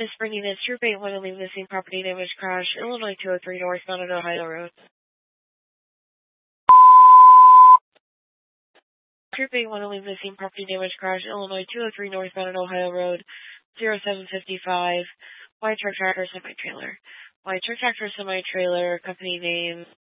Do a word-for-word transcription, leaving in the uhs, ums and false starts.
Miss bringing in Troop eight one to leave missing property damage crash, Illinois two oh three northbound on Ohio Road. Troop eight one to leave missing property damage crash, Illinois two oh three northbound on Ohio Road, zero seven fifty-five, white truck tractor semi-trailer. White truck tractor semi-trailer, company name,